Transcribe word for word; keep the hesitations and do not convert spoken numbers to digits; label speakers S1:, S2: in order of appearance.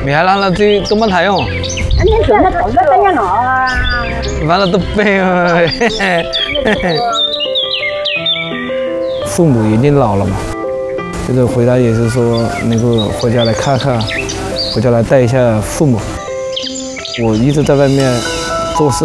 S1: 米还拉了这都没他用。
S2: 俺那现在搞个三年了啊。
S1: 完了都背了。父母已经老了嘛，就是回来也是说能够回家来看看，回家来带一下父母。我一直在外面做事。